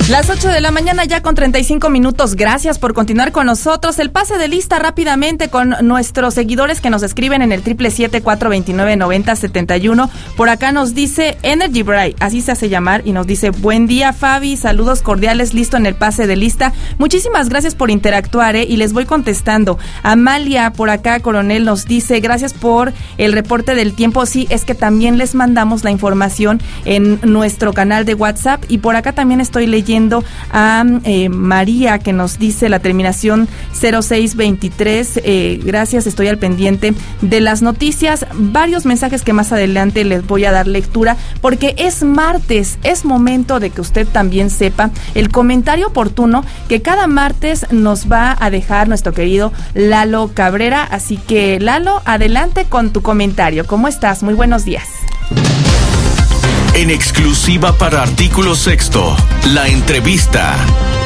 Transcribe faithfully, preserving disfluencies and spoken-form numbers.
Las ocho de la mañana ya con treinta y cinco minutos. Gracias por continuar con nosotros. El pase de lista rápidamente con nuestros seguidores que nos escriben en el triple siete, cuatro veintinueve, noventa, setenta y uno. Por acá nos dice Energy Bright, así se hace llamar, y nos dice: buen día, Fabi, saludos cordiales, listo en el pase de lista. Muchísimas gracias por interactuar, ¿eh? Y les voy contestando. Amalia, por acá, Coronel, nos dice: gracias por el reporte del tiempo. Sí, es que también les mandamos la información en nuestro canal de WhatsApp. Y por acá también estoy leyendo a eh, María, que nos dice la terminación cero seis veintitrés. Eh, gracias, estoy al pendiente de las noticias. Varios mensajes que más adelante les voy a dar lectura, porque es martes, es momento de que usted también sepa el comentario oportuno que cada martes nos va a dejar nuestro querido Lalo Cabrera. Así que, Lalo, adelante con tu comentario. ¿Cómo estás? Muy buenos días. En exclusiva para Artículo Sexto, la entrevista.